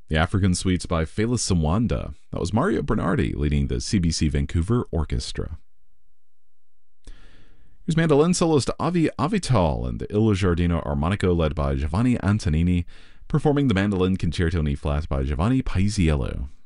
The African Suites by Fela Sawanda. That was Mario Bernardi leading the CBC Vancouver Orchestra. Here's mandolin soloist Avi Avital and the Il Giardino Armonico led by Giovanni Antonini, performing the Mandolin Concerto in E-flat by Giovanni Paisiello.